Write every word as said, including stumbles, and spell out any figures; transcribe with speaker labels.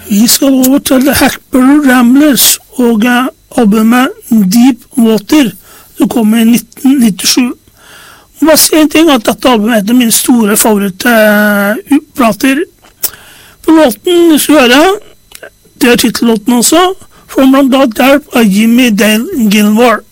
Speaker 1: Vi skal over til The Hackberry Ramblers og uh, albumet Deep Water. Det kom i nitten nittisju. Jeg må bare si en ting, at dette albumet er et av mine store favorittplater. På låten vi skal høre, det er titellåten også, From the Dark av Jimmy Dale Gilmore.